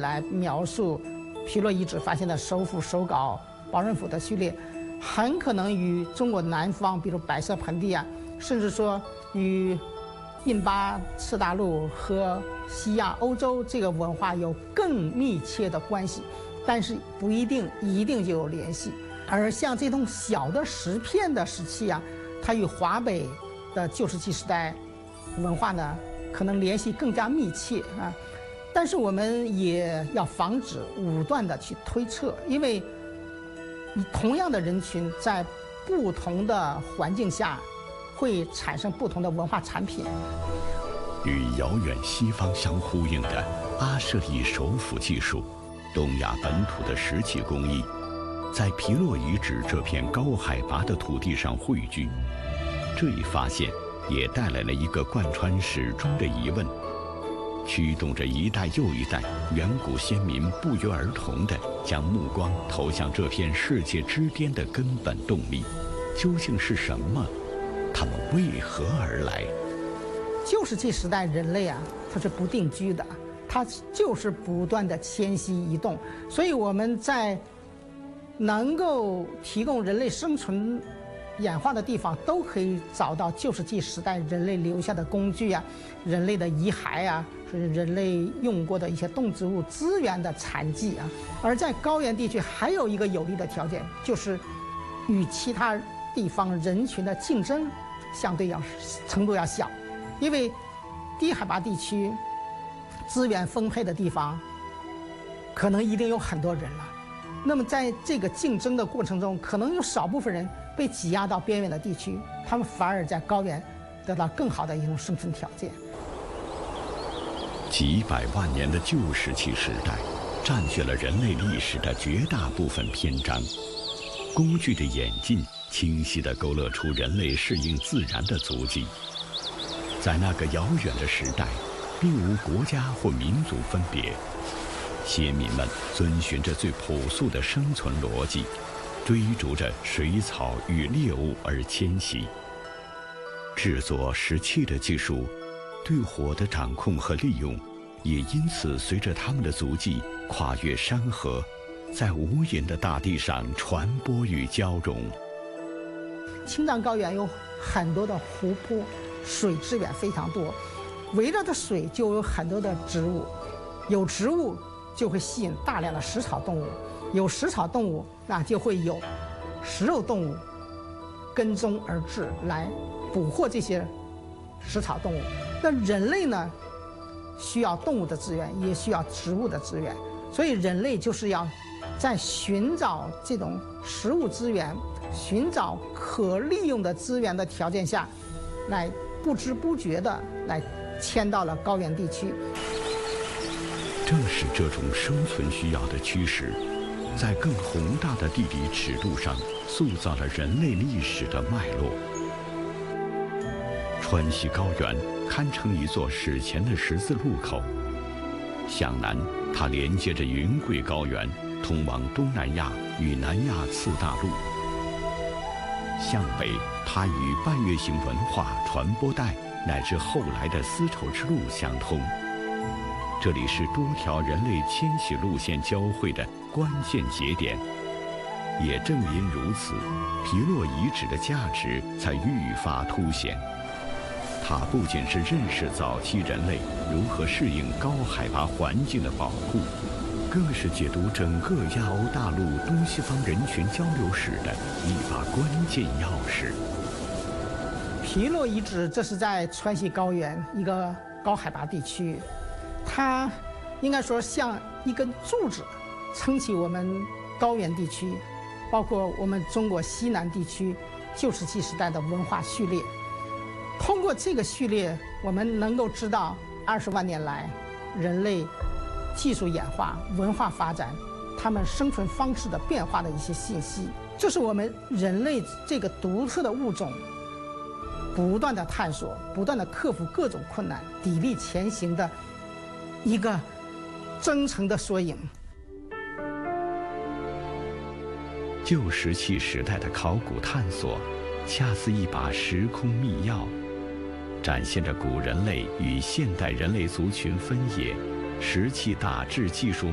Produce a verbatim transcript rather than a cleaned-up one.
来描述皮洛遗址发现的首府首稿包人府的序列，很可能与中国南方，比如白色盆地啊，甚至说与印巴次大陆和西亚、欧洲这个文化有更密切的关系，但是不一定一定就有联系。而像这种小的石片的石器啊，它与华北的旧石器时代文化呢，可能联系更加密切啊。但是我们也要防止武断的去推测，因为同样的人群在不同的环境下会产生不同的文化产品。 与遥远西方相呼应的阿舍利手斧技术，东亚本土的石器工艺，在皮洛遗址这片高海拔的土地上汇聚。这一发现也带来了一个贯穿始终的疑问，驱动着一代又一代远古先民不约而同地将目光投向这片世界之巅的根本动力，究竟是什么？它们为何而来？ 旧石器时代人类啊，它是不定居的，它就是不断的迁徙移动，所以我们在能够提供人类生存演化的地方，都可以找到旧石器时代人类留下的工具啊，人类的遗骸啊，是人类用过的一些动植物资源的残迹啊。而在高原地区还有一个有利的条件，就是与其他地方人群的竞争相对要程度要小，因为低海拔地区资源丰沛的地方，可能一定有很多人了。那么在这个竞争的过程中，可能有少部分人被挤压到边远的地区，他们反而在高原得到更好的一种生存条件。 几百万年的旧石器时代，占据了人类历史的绝大部分篇章。工具的演进，清晰地勾勒出人类适应自然的足迹。在那个遥远的时代，并无国家或民族分别。先民们遵循着最朴素的生存逻辑，追逐着水草与猎物而迁徙。制作石器的技术，对火的掌控和利用，也因此随着他们的足迹跨越山河，在无垠的大地上传播与交融。 青藏高原有很多的湖泊，水资源非常多，围绕着水就有很多的植物，有植物就会吸引大量的食草动物，有食草动物，那就会有食肉动物跟踪而至，来捕获这些食草动物。那人类呢，需要动物的资源，也需要植物的资源，所以人类就是要在寻找这种食物资源、寻找可利用的资源的条件下，来不知不觉地来迁到了高原地区。 正是这种生存需要的驱使，在更宏大的地理尺度上塑造了人类历史的脉络。川西高原堪称一座史前的十字路口。向南，它连接着云贵高原，通往东南亚与南亚次大陆；向北，它与半月形文化传播带乃至后来的丝绸之路相通。这里是多条人类迁徙路线交汇的关键节点。也正因如此，皮洛遗址的价值才愈发凸显。它不仅是认识早期人类如何适应高海拔环境的宝库，更是解读整个亚欧大陆东西方人群交流史的一把关键钥匙。 皮洛遗址，这是在川西高原一个高海拔地区，它应该说像一根柱子，撑起我们高原地区，包括我们中国西南地区旧石器时代的文化序列。通过这个序列，我们能够知道二十万年来人类技术演化、文化发展，他们生存方式的变化的一些信息。这是我们人类这个独特的物种不断的探索、不断的克服各种困难、砥砺前行的一个真诚的缩影。 旧石器时代的考古探索，恰似一把时空密钥，展现着古人类与现代人类族群分野、石器打制技术